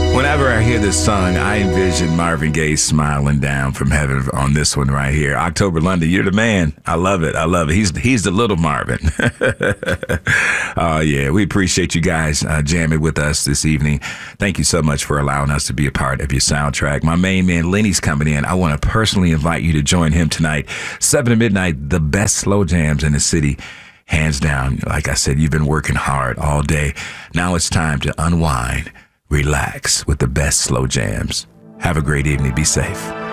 Whenever I hear this song, I envision Marvin Gaye smiling down from heaven on this one right here. October London, you're the man. I love it. I love it. He's the little Marvin. Oh, yeah. We appreciate you guys jamming with us this evening. Thank you so much for allowing us to be a part of your soundtrack. My main man, Lenny's coming in. I want to personally invite you to join him tonight, 7 to midnight, the best slow jams in the city. Hands down. Like I said, you've been working hard all day. Now it's time to unwind. Relax with the best slow jams. Have a great evening. Be safe.